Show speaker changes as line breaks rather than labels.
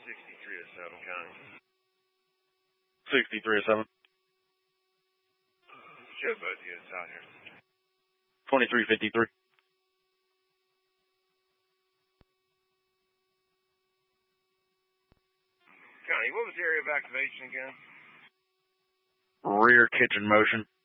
6307, County.
6307.
Show both units out here.
2353.
County, what was the area of activation again?
Rear kitchen motion.